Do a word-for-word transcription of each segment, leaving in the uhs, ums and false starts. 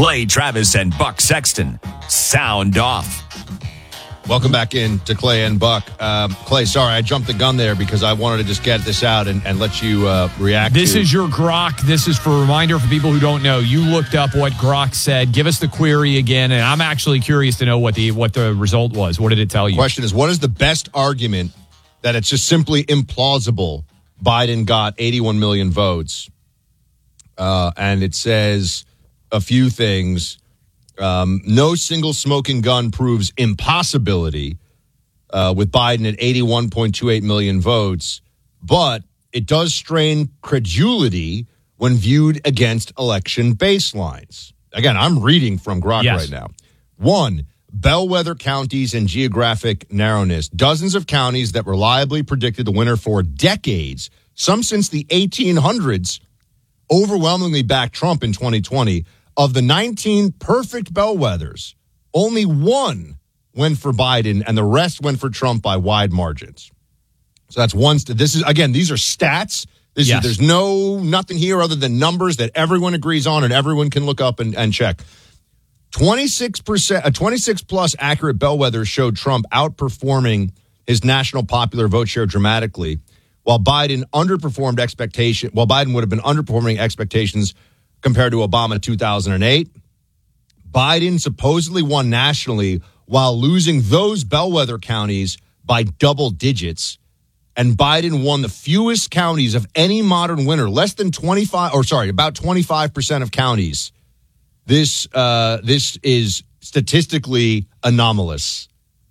Clay Travis and Buck Sexton. Sound off. Welcome back in to Clay and Buck. Um, Clay, sorry, I jumped the gun there because I wanted to just get this out and, and let you uh, react This to. is your Grok. This is for a reminder for people who don't know. You looked up what Grok said. Give us the query again, and I'm actually curious to know what the what the result was. What did it tell you? The question is, what is the best argument that it's just simply implausible Biden got eighty-one million votes? Uh, and it says a few things. Um, no single smoking gun proves impossibility uh, with Biden at eighty-one point two eight million votes, but it does strain credulity when viewed against election baselines. Again, I'm reading from Grok yes. right now. One, bellwether counties and geographic narrowness. Dozens of counties that reliably predicted the winner for decades, some since the eighteen hundreds, overwhelmingly backed Trump in twenty twenty. Of the nineteen perfect bellwethers, only one went for Biden, and the rest went for Trump by wide margins. So that's one. St- this is again; these are stats. This yes. is, there's no nothing here other than numbers that everyone agrees on and everyone can look up and, and check. twenty-six percent, a twenty-six plus accurate bellwether showed Trump outperforming his national popular vote share dramatically, while Biden underperformed expectation. While Biden would have been underperforming expectations compared to Obama in two thousand eight. Biden supposedly won nationally while losing those bellwether counties by double digits. And Biden won the fewest counties of any modern winner, less than twenty-five, or sorry, about twenty-five percent of counties. This, uh, this is statistically anomalous.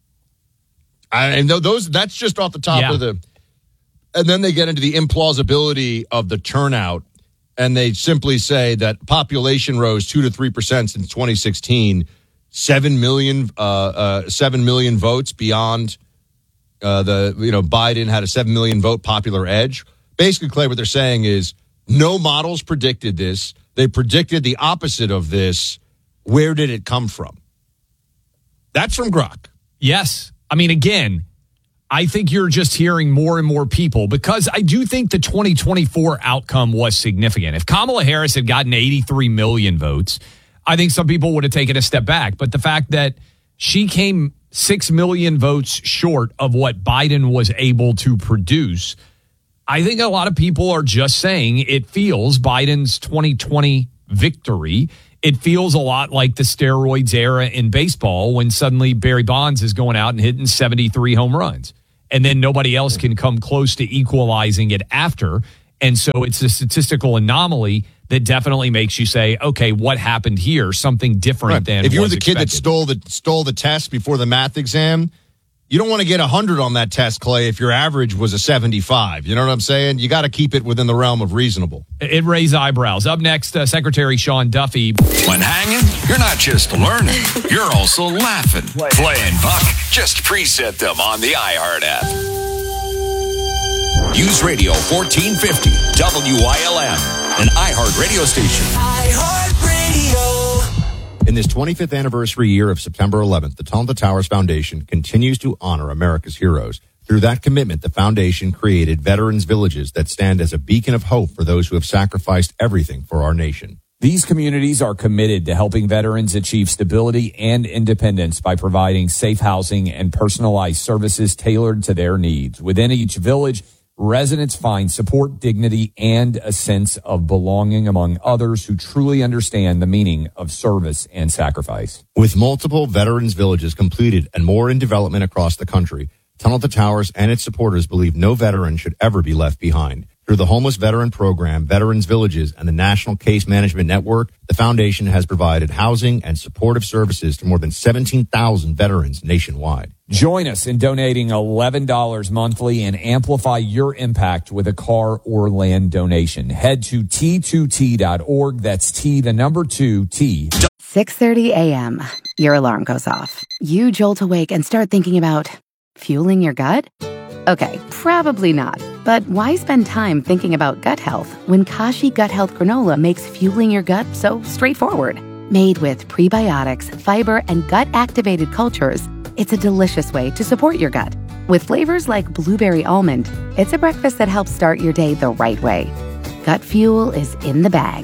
I know those, that's just off the top yeah. of the, and then they get into the implausibility of the turnout. And they simply say that population rose two to three percent since twenty sixteen, seven million, uh, uh, seven million votes beyond uh, the, you know, Biden had a seven million vote popular edge. Basically, Clay, what they're saying is no models predicted this. They predicted the opposite of this. Where did it come from? That's from Grok. Yes. I mean, again, I think you're just hearing more and more people because I do think the twenty twenty-four outcome was significant. If Kamala Harris had gotten eighty-three million votes, I think some people would have taken a step back. But the fact that she came six million votes short of what Biden was able to produce, I think a lot of people are just saying it feels Biden's twenty twenty victory. It feels a lot like the steroids era in baseball when suddenly Barry Bonds is going out and hitting seventy-three home runs. And then nobody else can come close to equalizing it after. And so it's a statistical anomaly that definitely makes you say, okay, what happened here? Something different Right. than if you were was the kid expected. that stole the stole the test before the math exam, you don't want to get one hundred on that test, Clay, if your average was a seventy-five. You know what I'm saying? You got to keep it within the realm of reasonable. It raised eyebrows. Up next, uh, Secretary Sean Duffy. When hanging, you're not just learning, you're also laughing. Clay and Buck, just preset them on the iHeart app. Use Radio fourteen fifty, W I L M, an iHeart radio station. iHeart Radio. In this twenty-fifth anniversary year of September eleventh, the Tunnel to Towers Foundation continues to honor America's heroes. Through that commitment, the foundation created Veterans Villages that stand as a beacon of hope for those who have sacrificed everything for our nation. These communities are committed to helping veterans achieve stability and independence by providing safe housing and personalized services tailored to their needs. Within each village, residents find support, dignity, and a sense of belonging among others who truly understand the meaning of service and sacrifice. With multiple Veterans Villages completed and more in development across the country, Tunnel to Towers and its supporters believe no veteran should ever be left behind. Through the Homeless Veteran Program, Veterans Villages, and the National Case Management Network, the foundation has provided housing and supportive services to more than seventeen thousand veterans nationwide. Join us in donating eleven dollars monthly and amplify your impact with a car or land donation. Head to T two T dot org. That's T, the number two, T. six thirty a.m. Your alarm goes off. You jolt awake and start thinking about fueling your gut? Okay, probably not. But why spend time thinking about gut health when Kashi Gut Health Granola makes fueling your gut so straightforward? Made with prebiotics, fiber, and gut-activated cultures, it's a delicious way to support your gut. With flavors like blueberry almond, it's a breakfast that helps start your day the right way. Gut fuel is in the bag.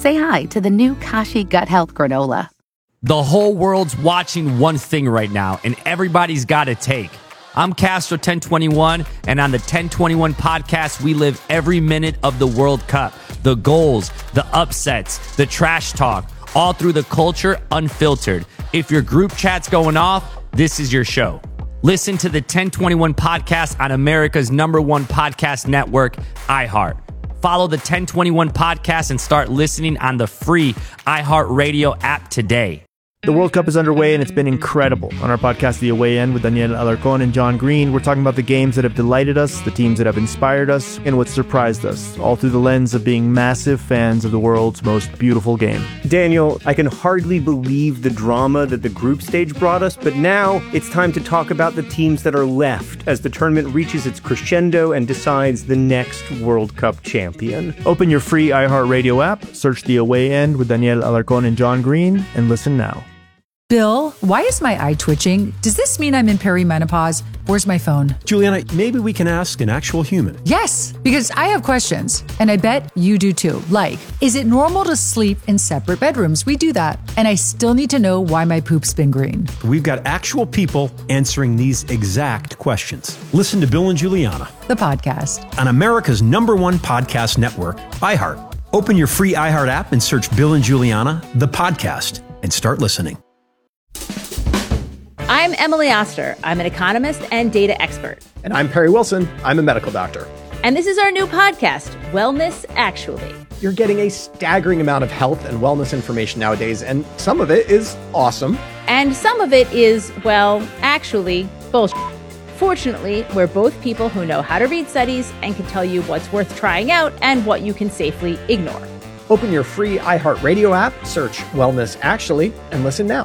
say hi to the new Kashi Gut Health Granola. The whole world's watching one thing right now, and everybody's got a take. I'm Castro ten twenty-one, and on the ten twenty-one podcast, we live every minute of the World Cup. The goals, the upsets, the trash talk, all through the culture, unfiltered. If your group chat's going off, this is your show. Listen to the ten twenty-one podcast on America's number one podcast network, iHeart. Follow the ten twenty-one podcast and start listening on the free iHeartRadio app today. The World Cup is underway, and it's been incredible. On our podcast, The Away End, with Daniel Alarcón and John Green, we're talking about the games that have delighted us, the teams that have inspired us, and what surprised us, all through the lens of being massive fans of the world's most beautiful game. Daniel, I can hardly believe the drama that the group stage brought us, but now it's time to talk about the teams that are left as the tournament reaches its crescendo and decides the next World Cup champion. Open your free iHeartRadio app, search The Away End with Daniel Alarcón and John Green, and listen now. Bill, why is my eye twitching? Does this mean I'm in perimenopause? Where's my phone? Juliana, maybe we can ask an actual human. Yes, because I have questions, and I bet you do too. Like, is it normal to sleep in separate bedrooms? We do that. And I still need to know why my poop's been green. We've got actual people answering these exact questions. Listen to Bill and Juliana, the podcast, on America's number one podcast network, iHeart. Open your free iHeart app and search Bill and Juliana, the podcast, and start listening. I'm Emily Oster. I'm an economist and data expert. And I'm Perry Wilson. I'm a medical doctor. And this is our new podcast, Wellness Actually. You're getting a staggering amount of health and wellness information nowadays, and some of it is awesome. And some of it is, well, actually, bullshit. Fortunately, we're both people who know how to read studies and can tell you what's worth trying out and what you can safely ignore. Open your free iHeartRadio app, search Wellness Actually, and listen now.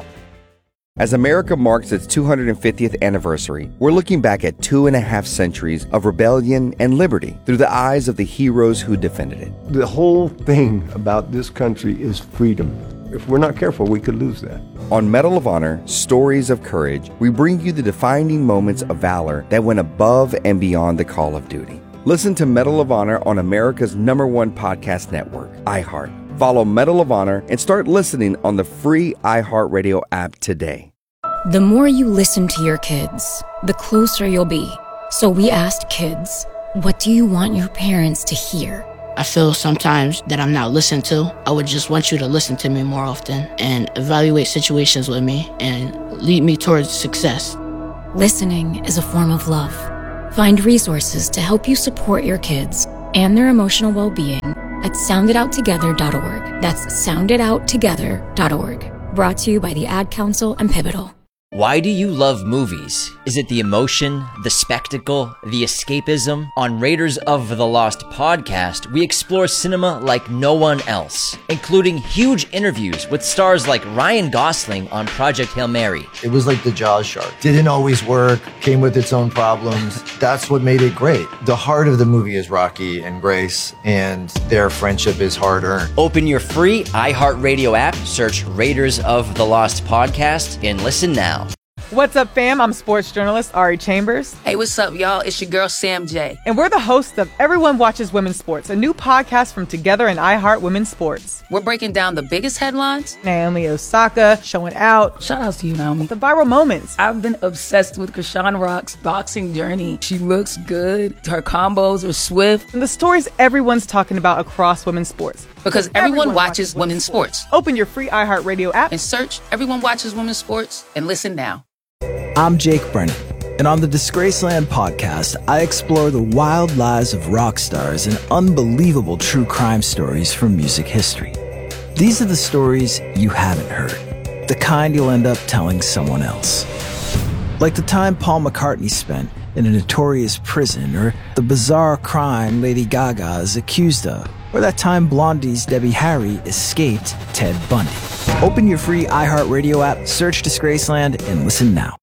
As America marks its two hundred fiftieth anniversary, we're looking back at two and a half centuries of rebellion and liberty through the eyes of the heroes who defended it. The whole thing about this country is freedom. If we're not careful, we could lose that. On Medal of Honor, Stories of Courage, we bring you the defining moments of valor that went above and beyond the call of duty. Listen to Medal of Honor on America's number one podcast network, iHeart. Follow Medal of Honor and start listening on the free iHeartRadio app today. The more you listen to your kids, the closer you'll be. So we asked kids, what do you want your parents to hear? I feel sometimes that I'm not listened to. I would just want you to listen to me more often and evaluate situations with me and lead me towards success. Listening is a form of love. Find resources to help you support your kids and their emotional well-being at sound it out together dot org. That's sound it out together dot org. Brought to you by the Ad Council and Pivotal. Why do you love movies? Is it the emotion, the spectacle, the escapism? On Raiders of the Lost podcast, we explore cinema like no one else, including huge interviews with stars like Ryan Gosling on Project Hail Mary. It was like the Jaws shark. Didn't always work, came with its own problems. That's what made it great. The heart of the movie is Rocky and Grace, and their friendship is hard-earned. Open your free iHeartRadio app, search Raiders of the Lost podcast, and listen now. What's up, fam? I'm sports journalist Ari Chambers. Hey, what's up, y'all? It's your girl, Sam J. And we're the hosts of Everyone Watches Women's Sports, a new podcast from Together and iHeart Women's Sports. We're breaking down the biggest headlines. Naomi Osaka showing out. Shout out to you, Naomi. The viral moments. I've been obsessed with Krishan Rock's boxing journey. She looks good. Her combos are swift. And the stories everyone's talking about across women's sports. Because everyone, everyone watches, watches women's sports. sports. Open your free iHeartRadio app and search Everyone Watches Women's Sports and listen now. I'm Jake Brennan, and on the Disgraceland podcast, I explore the wild lives of rock stars and unbelievable true crime stories from music history. These are the stories you haven't heard, the kind you'll end up telling someone else. Like the time Paul McCartney spent in a notorious prison, or the bizarre crime Lady Gaga is accused of, or that time Blondie's Debbie Harry escaped Ted Bundy. Open your free iHeartRadio app, search Disgraceland, and listen now.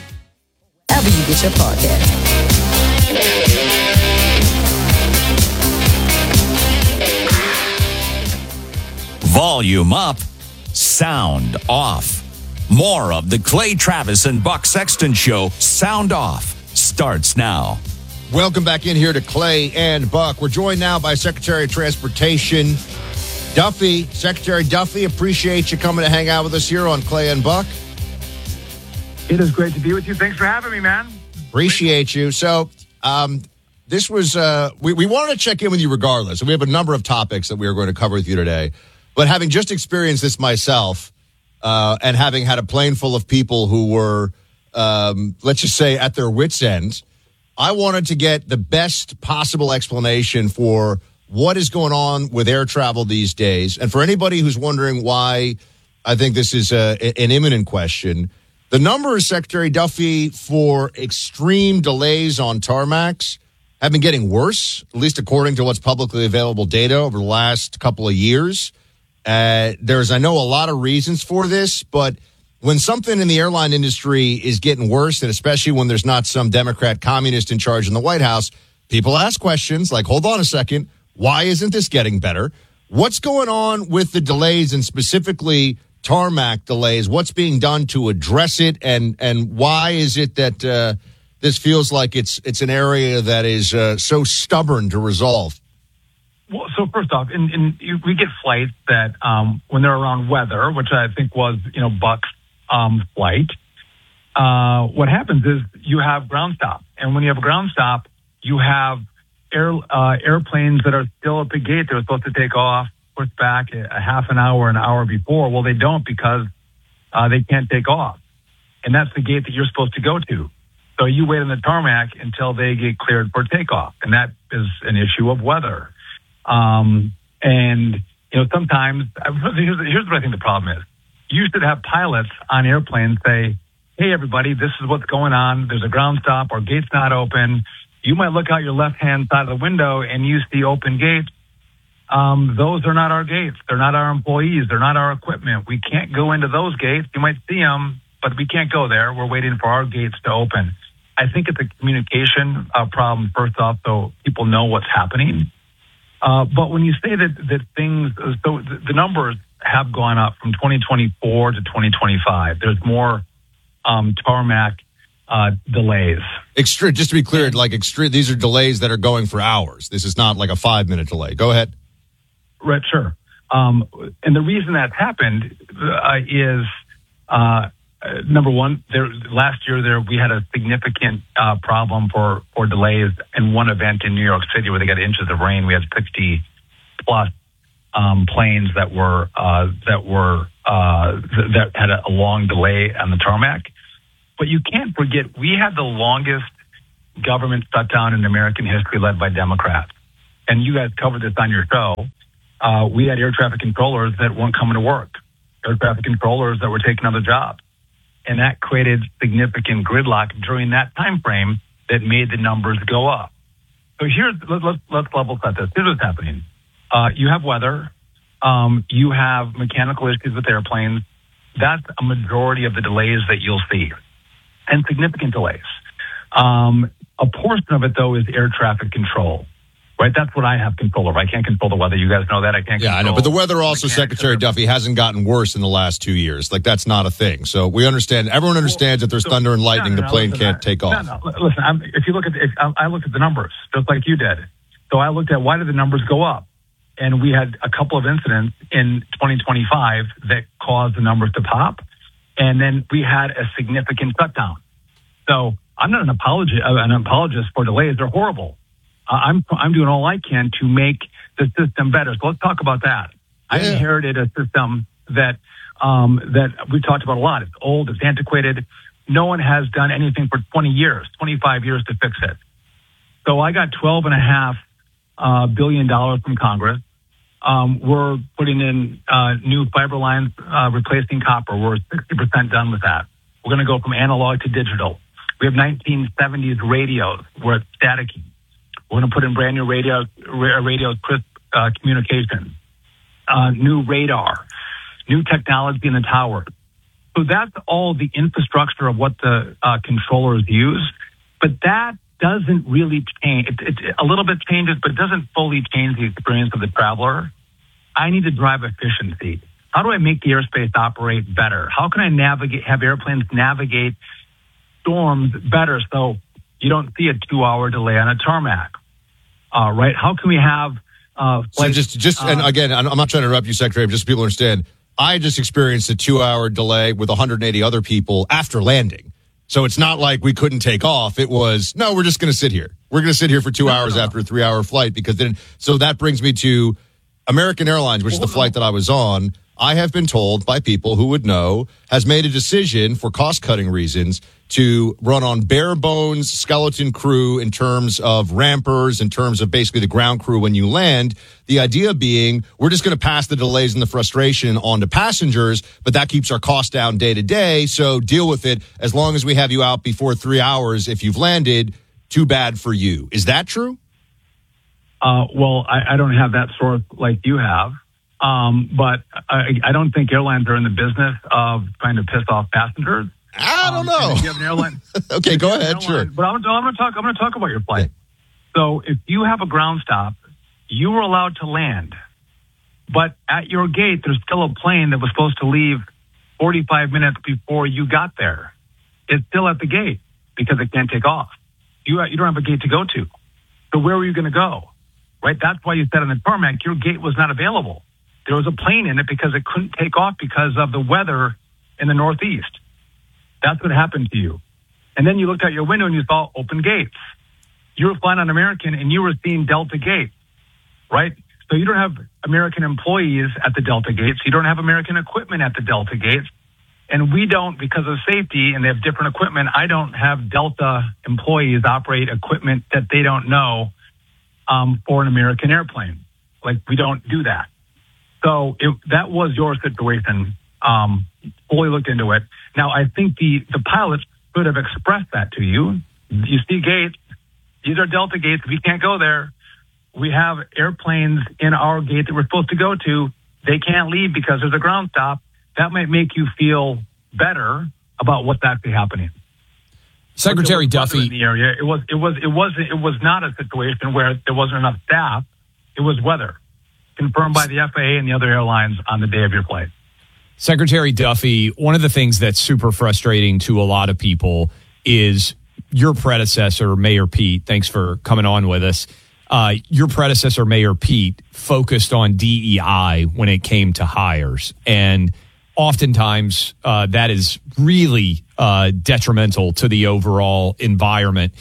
However you get your podcast. Volume up, sound off. More of the Clay Travis and Buck Sexton Show, Sound Off, starts now. Welcome back in here to Clay and Buck. We're joined now by Secretary of Transportation Duffy, Secretary Duffy, appreciate you coming to hang out with us here on Clay and Buck. It is great to be with you. Thanks for having me, man. Appreciate you. So, um, this was, uh, we, we wanted to check in with you regardless. We have a number of topics that we are going to cover with you today. But having just experienced this myself, uh, and having had a plane full of people who were, um, let's just say, at their wits' end, I wanted to get the best possible explanation for what is going on with air travel these days. And for anybody who's wondering why I think this is a, an imminent question, the numbers, Secretary Duffy, for extreme delays on tarmacs have been getting worse, at least according to what's publicly available data over the last couple of years. Uh, there's, I know, a lot of reasons for this, but when something in the airline industry is getting worse, and especially when there's not some Democrat communist in charge in the White House, people ask questions like, hold on a second, why isn't this getting better? What's going on with the delays and specifically tarmac delays? What's being done to address it? And, and why is it that uh, this feels like it's it's an area that is uh, so stubborn to resolve? Well, so first off, in, in, you, we get flights that um, when they're around weather, which I think was, you know, Buck's um, flight, uh, what happens is you have ground stop. And when you have a ground stop, you have air uh, airplanes that are still at the gate. They're supposed to take off, push back a, a half an hour, an hour before. Well, they don't because uh, they can't take off. And that's the gate that you're supposed to go to. So you wait on the tarmac until they get cleared for takeoff. And that is an issue of weather. Um, and, you know, sometimes, here's, here's what I think the problem is. You should have pilots on airplanes say, hey, everybody, this is what's going on. There's a ground stop. Our gate's not open. You might look out your left-hand side of the window and you see open gates. Um, those are not our gates. They're not our employees. They're not our equipment. We can't go into those gates. You might see them, but we can't go there. We're waiting for our gates to open. I think it's a communication uh, problem, first off, so people know what's happening. Uh, but when you say that, that things, so the, the numbers have gone up from twenty twenty-four to twenty twenty-five. There's more um, tarmac uh, delays. Extreme, just to be clear, like extreme, these are delays that are going for hours. This is not like a five-minute delay. Go ahead. Right, sure. Um, and the reason that's happened uh, is, uh, number one, there last year there we had a significant uh, problem for, for delays in one event in New York City where they got inches of rain. We had sixty plus um, planes that were uh, that were uh, th- that had a, a long delay on the tarmac. But you can't forget we had the longest government shutdown in American history, led by Democrats. And you guys covered this on your show. Uh, we had air traffic controllers that weren't coming to work, air traffic controllers that were taking other jobs. And that created significant gridlock during that time frame that made the numbers go up. So here's, let, let's, let's level set this. Here's what's happening. Uh, you have weather. Um, you have mechanical issues with airplanes. That's a majority of the delays that you'll see, and significant delays. Um, a portion of it, though, is air traffic control. Right, that's what I have control over. I can't control the weather. You guys know that. I can't. Yeah, I know. But the weather also, Secretary Duffy, hasn't gotten worse in the last two years. Like, that's not a thing. So we understand. Everyone understands well, that there's so, thunder and lightning. No, no, the plane no, can't that. take off. No, no. Listen, I'm, if you look at, if, I looked at the numbers just like you did. So I looked at why did the numbers go up, and we had a couple of incidents in twenty twenty-five that caused the numbers to pop, and then we had a significant shutdown. So I'm not an apologist, an apologist for delays. They're horrible. I'm I'm doing all I can to make the system better. So let's talk about that. Yeah. I inherited a system that um, that we talked about a lot. It's old. It's antiquated. No one has done anything for twenty years, twenty-five years to fix it. So I got twelve and a half uh, billion dollars from Congress. Um, we're putting in uh, new fiber lines, uh, replacing copper. We're sixty percent done with that. We're going to go from analog to digital. We have nineteen seventies radios. We're at staticky. We're going to put in brand new radio, radio crisp uh, communication, uh, new radar, new technology in the tower. So that's all the infrastructure of what the uh, controllers use. But that doesn't really change. It, it, a little bit changes, but it doesn't fully change the experience of the traveler. I need to drive efficiency. How do I make the airspace operate better? How can I navigate, have airplanes navigate storms better so you don't see a two-hour delay on a tarmac? Uh, right? How can we have uh, uh, So just, just, and uh, again, I'm I'm not trying to interrupt you, Secretary, but just so people understand, I just experienced a two-hour delay with one hundred eighty other people after landing. So it's not like we couldn't take off. It was, no, we're just going to sit here. We're going to sit here for two hours after a three-hour flight because then, so that brings me to American Airlines, which is the flight that I was on. I have been told by people who would know, has made a decision for cost-cutting reasons to run on bare bones skeleton crew in terms of rampers, in terms of basically the ground crew when you land. The idea being we're just going to pass the delays and the frustration on to passengers, but that keeps our costs down day to day. So deal with it. As long as we have you out before three hours, if you've landed, too bad for you. Is that true? Uh, well, I, I don't have that source like you have. Um, but I, I don't think airlines are in the business of trying to piss off passengers. I don't um, know. If you have an airline, okay, go ahead. Airline, sure. But I'm, I'm going to talk. I'm going to talk about your flight. So, if you have a ground stop, you were allowed to land, but at your gate, there's still a plane that was supposed to leave forty-five minutes before you got there. It's still at the gate because it can't take off. You you don't have a gate to go to. So, where were you going to go? Right. That's why you said on the tarmac your gate was not available. There was a plane in it because it couldn't take off because of the weather in the Northeast. That's what happened to you. And then you looked out your window and you saw open gates. You were flying on American and you were seeing Delta gates, right? So you don't have American employees at the Delta gates. You don't have American equipment at the Delta gates. And we don't, because of safety, and they have different equipment, I don't have Delta employees operate equipment that they don't know um, for an American airplane. Like, we don't do that. So it, that was your situation. Um, fully looked into it. Now, I think the, the pilots could have expressed that to you. You see gates. These are Delta gates. We can't go there. We have airplanes in our gate that we're supposed to go to. They can't leave because there's a ground stop. That might make you feel better about what's actually happening. Secretary Duffy, in the area, it was it was it was it was not a situation where there wasn't enough staff. It was weather, confirmed by the F A A and the other airlines on the day of your flight. Secretary Duffy, one of the things that's super frustrating to a lot of people is your predecessor, Mayor Pete. Thanks for coming on with us. Uh, your predecessor, Mayor Pete, focused on D E I when it came to hires. And oftentimes uh, that is really uh, detrimental to the overall environment.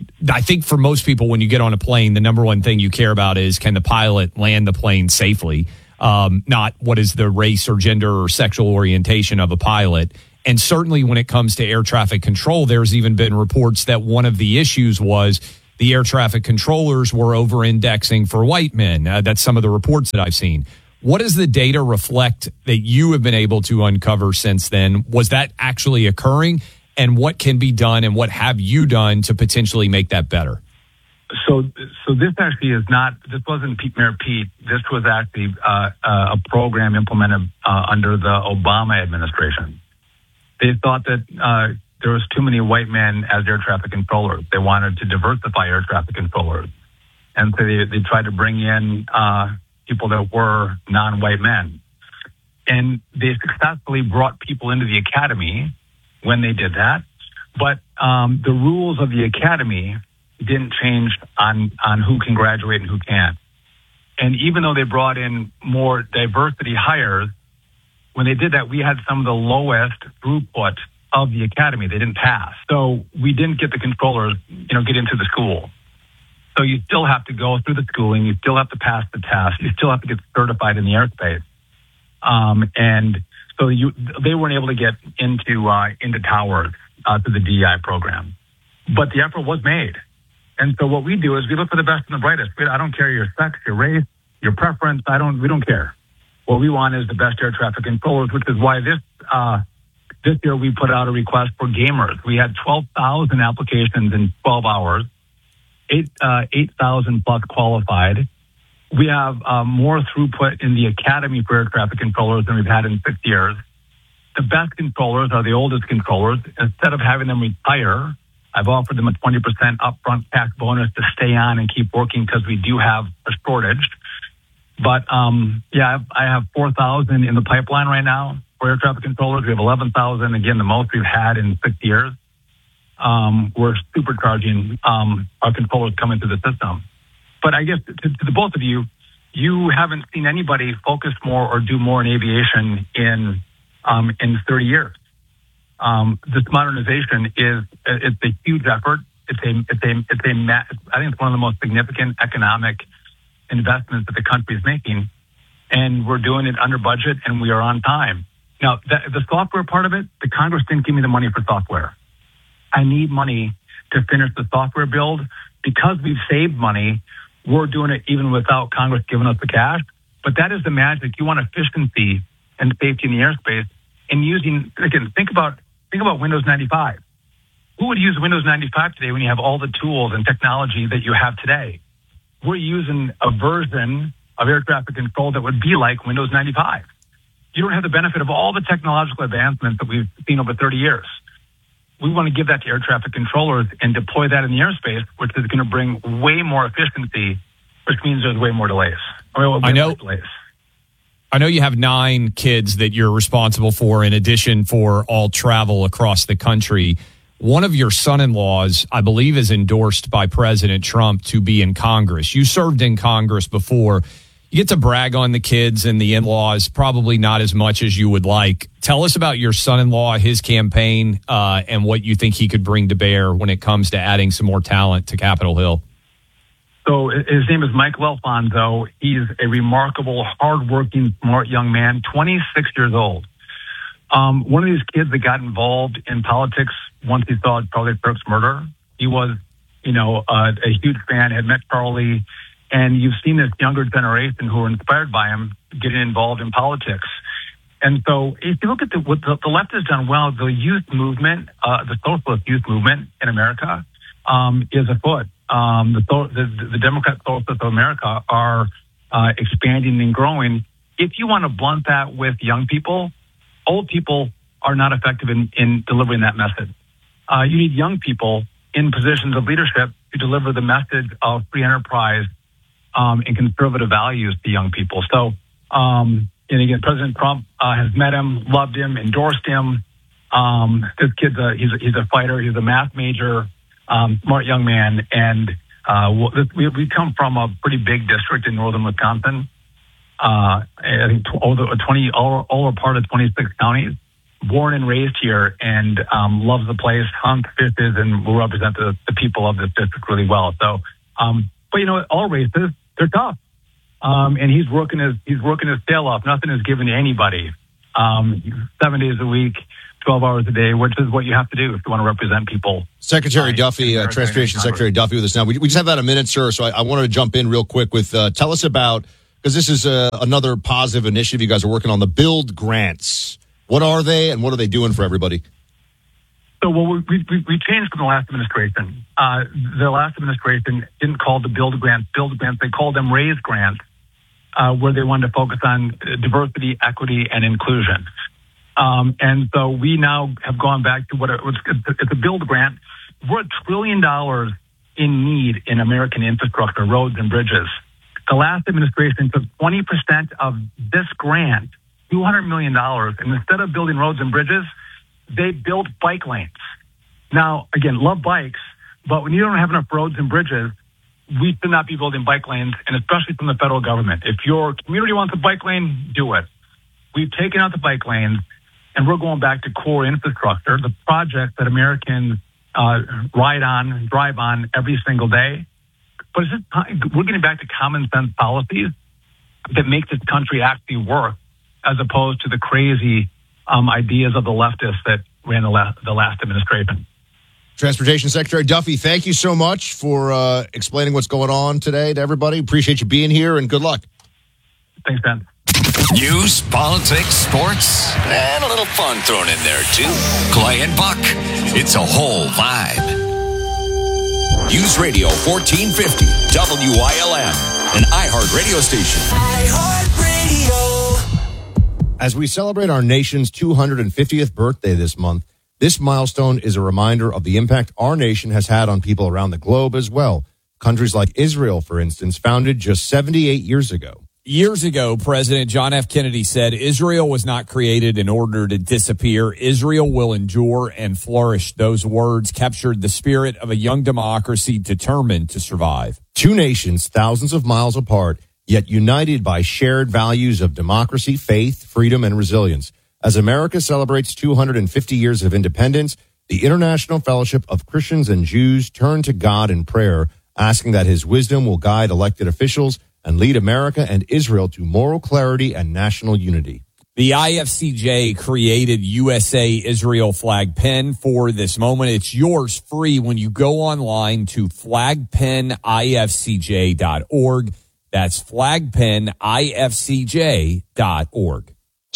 I think for most people, when you get on a plane, the number one thing you care about is, can the pilot land the plane safely? Um, not what is the race or gender or sexual orientation of a pilot. And certainly when it comes to air traffic control, there's even been reports that one of the issues was the air traffic controllers were over-indexing for white men. Uh, that's some of the reports that I've seen. What does the data reflect that you have been able to uncover since then? Was that actually occurring? And what can be done and what have you done to potentially make that better? So, so this actually is not, this wasn't Pete, Mayor Pete. This was actually uh, uh, a program implemented uh, under the Obama administration. They thought that uh, there was too many white men as air traffic controllers. They wanted to diversify air traffic controllers. And so they, they tried to bring in uh, people that were non-white men. And they successfully brought people into the academy when they did that. But um, the rules of the academy didn't change on, on who can graduate and who can't. And even though they brought in more diversity hires, when they did that, we had some of the lowest throughput of the academy. They didn't pass. So we didn't get the controllers, you know, get into the school. So you still have to go through the schooling. You still have to pass the test. You still have to get certified in the airspace. Um, and so you, they weren't able to get into, uh, into towers, uh, through the D E I program. But the effort was made. And so what we do is we look for the best and the brightest. I don't care your sex, your race, your preference. I don't, we don't care. What we want is the best air traffic controllers, which is why this, uh, this year we put out a request for gamers. We had twelve thousand applications in twelve hours, eight, uh, eight thousand plus qualified. We have uh, more throughput in the Academy for Air Traffic Controllers than we've had in six years. The best controllers are the oldest controllers. Instead of having them retire, I've offered them a twenty percent upfront tax bonus to stay on and keep working because we do have a shortage. But, um, yeah, I have four thousand in the pipeline right now for air traffic controllers. We have eleven thousand, again, the most we've had in six years. Um, we're supercharging um, our controllers coming to the system. But I guess to, to the both of you, you haven't seen anybody focus more or do more in aviation in um, in thirty years. Um, this modernization is it's a huge effort. It's a it's a it's a ma- I think it's one of the most significant economic investments that the country is making, and we're doing it under budget and we are on time. Now, the, the software part of it, the Congress didn't give me the money for software. I need money to finish the software build. Because we've saved money, we're doing it even without Congress giving us the cash. But that is the magic. You want efficiency and safety in the airspace. And using, again, think about think about Windows ninety-five. Who would use Windows ninety-five today when you have all the tools and technology that you have today? We're using a version of air traffic control that would be like Windows ninety-five. You don't have the benefit of all the technological advancements that we've seen over thirty years. We want to give that to air traffic controllers and deploy that in the airspace, which is going to bring way more efficiency, which means there's way more delays. I, mean, I know. Delays. I know you have nine kids that you're responsible for in addition for all travel across the country. One of your son-in-laws, I believe, is endorsed by President Trump to be in Congress. You served in Congress before. You get to brag on the kids and the in-laws, probably not as much as you would like. Tell us about your son-in-law, his campaign, uh, and what you think he could bring to bear when it comes to adding some more talent to Capitol Hill. So his name is Michael Alfonso. He's a remarkable, hardworking, smart young man, twenty-six years old. Um, one of these kids that got involved in politics once he saw Charlie Kirk's murder. He was, you know, uh, a huge fan, had met Charlie. And you've seen this younger generation who are inspired by him getting involved in politics. And so if you look at the, what the, the left has done well, the youth movement, uh, the socialist youth movement in America um, is afoot. Um, the, the, the Democrat Socialists of America are uh, expanding and growing. If you want to blunt that with young people, old people are not effective in, in delivering that message. Uh, you need young people in positions of leadership to deliver the message of free enterprise Um, and conservative values to young people. So, um, and again, President Trump uh, has met him, loved him, endorsed him. Um, this kid's a, he's a, he's a fighter. He's a math major, um, smart young man. And uh, we, we come from a pretty big district in northern Wisconsin. Uh, I think over twenty, all, all are part of twenty-six counties. Born and raised here, and um, loves the place, hunts, fishes, and will represent the, the people of this district really well. So, um, but you know, all races, they're tough. Um, and he's working his, he's working his tail off. Nothing is given to anybody. Um, seven days a week, twelve hours a day, which is what you have to do if you want to represent people. Secretary Duffy, uh, Transportation Secretary Duffy with us now. We, we just have about a minute, sir. So I, I wanted to jump in real quick with, uh, tell us about, because this is uh, another positive initiative you guys are working on, the Build Grants. What are they and what are they doing for everybody? So well, we, we, we changed from the last administration. Uh, the last administration didn't call the Build Grants Build Grants. They called them Raise Grants, uh, where they wanted to focus on diversity, equity, and inclusion. Um, and so we now have gone back to what it was. It's a Build Grant. We're a trillion dollars in need in American infrastructure, roads and bridges. The last administration took twenty percent of this grant, two hundred million dollars, and instead of building roads and bridges, they built bike lanes. Now, again, love bikes, but when you don't have enough roads and bridges, we should not be building bike lanes, and especially from the federal government. If your community wants a bike lane, do it. We've taken out the bike lanes, and we're going back to core infrastructure, the projects that Americans uh, ride on, drive on every single day. But it's just, we're getting back to common sense policies that make this country actually work, as opposed to the crazy Um, ideas of the leftists that ran the, la- the last administration. Transportation Secretary Duffy, thank you so much for uh, explaining what's going on today to everybody. Appreciate you being here, and good luck. Thanks, Ben. News, politics, sports, and a little fun thrown in there, too. Clay and Buck, it's a whole vibe. News Radio fourteen fifty, W I L M, an iHeart radio station. iHeartRadio. As we celebrate our nation's two hundred fiftieth birthday this month, this milestone is a reminder of the impact our nation has had on people around the globe as well. Countries like Israel, for instance, founded just seventy-eight years ago. Years ago, President John F. Kennedy said Israel was not created in order to disappear. Israel will endure and flourish. Those words captured the spirit of a young democracy determined to survive. Two nations thousands of miles apart, yet united by shared values of democracy, faith, freedom, and resilience. As America celebrates two hundred fifty years of independence, the International Fellowship of Christians and Jews turn to God in prayer, asking that his wisdom will guide elected officials and lead America and Israel to moral clarity and national unity. The I F C J created U S A Israel flag pin for this moment. It's yours free when you go online to flag pin I F C J dot org. That's flag pin I F C J dot org.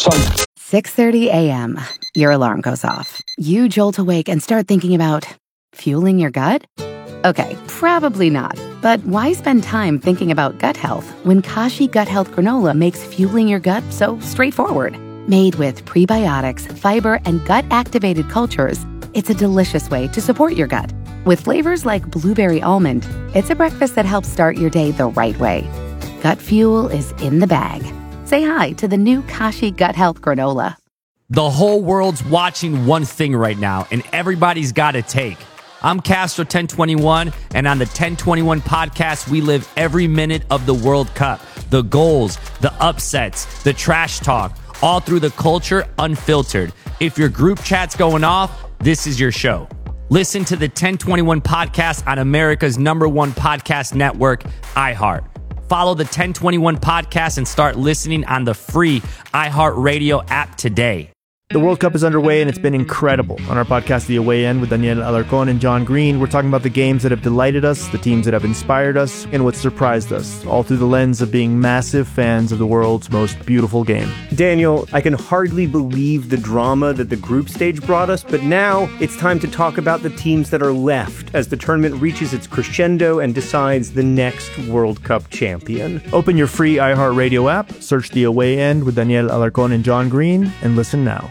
six thirty a.m. Your alarm goes off. You jolt awake and start thinking about fueling your gut? Okay, probably not. But why spend time thinking about gut health when Kashi Gut Health Granola makes fueling your gut so straightforward? Made with prebiotics, fiber, and gut-activated cultures, it's a delicious way to support your gut. With flavors like blueberry almond, it's a breakfast that helps start your day the right way. Gut fuel is in the bag. Say hi to the new Kashi Gut Health Granola. The whole world's watching one thing right now, and everybody's got a take. I'm Castro ten twenty-one, and on the ten twenty-one podcast, we live every minute of the World Cup. The goals, the upsets, the trash talk, all through the culture unfiltered. If your group chat's going off, this is your show. Listen to the ten twenty-one podcast on America's number one podcast network, iHeart. Follow the ten twenty-one podcast and start listening on the free iHeartRadio app today. The World Cup is underway, and it's been incredible. On our podcast, The Away End, with Daniel Alarcon and John Green, we're talking about the games that have delighted us, the teams that have inspired us, and what surprised us, all through the lens of being massive fans of the world's most beautiful game. Daniel, I can hardly believe the drama that the group stage brought us, but now it's time to talk about the teams that are left as the tournament reaches its crescendo and decides the next World Cup champion. Open your free iHeartRadio app, search The Away End with Daniel Alarcon and John Green, and listen now.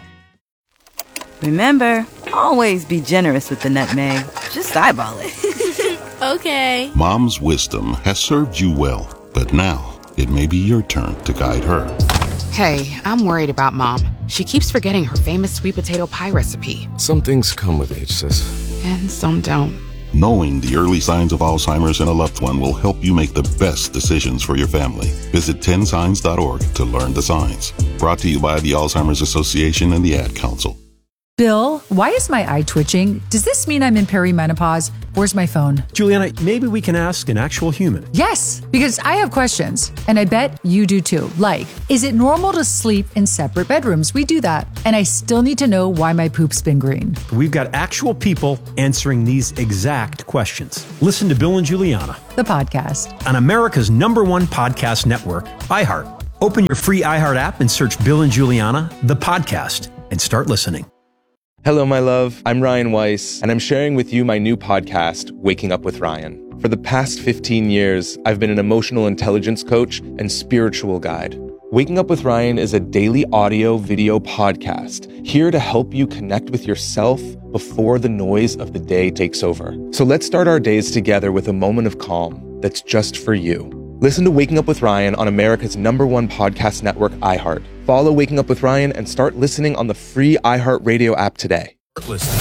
Remember, always be generous with the nutmeg. Just eyeball it. Okay. Mom's wisdom has served you well, but now it may be your turn to guide her. Hey, I'm worried about Mom. She keeps forgetting her famous sweet potato pie recipe. Some things come with age, sis. And some don't. Knowing the early signs of Alzheimer's in a loved one will help you make the best decisions for your family. Visit ten signs dot org to learn the signs. Brought to you by the Alzheimer's Association and the Ad Council. Bill, why is my eye twitching? Does this mean I'm in perimenopause? Where's my phone? Juliana, maybe we can ask an actual human. Yes, because I have questions, and I bet you do too. Like, is it normal to sleep in separate bedrooms? We do that. And I still need to know why my poop's been green. We've got actual people answering these exact questions. Listen to Bill and Juliana, the podcast, on America's number one podcast network, iHeart. Open your free iHeart app and search Bill and Juliana, the podcast, and start listening. Hello, my love. I'm Ryan Weiss, and I'm sharing with you my new podcast, Waking Up with Ryan. For the past fifteen years, I've been an emotional intelligence coach and spiritual guide. Waking Up with Ryan is a daily audio video podcast here to help you connect with yourself before the noise of the day takes over. So let's start our days together with a moment of calm that's just for you. Listen to Waking Up with Ryan on America's number one podcast network, iHeart. Follow Waking Up with Ryan and start listening on the free iHeartRadio app today. Listen.